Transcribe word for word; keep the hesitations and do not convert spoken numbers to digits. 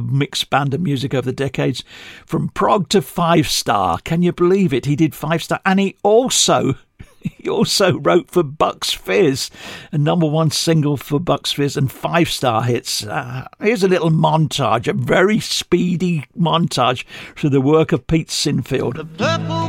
of mixed band and music over the decades, from prog to five star. Can you believe it? He did five star, and he also he also wrote for Bucks Fizz, a number one single for Bucks Fizz, and five star hits. Uh, here's a little montage, a very speedy montage through the work of Pete Sinfield.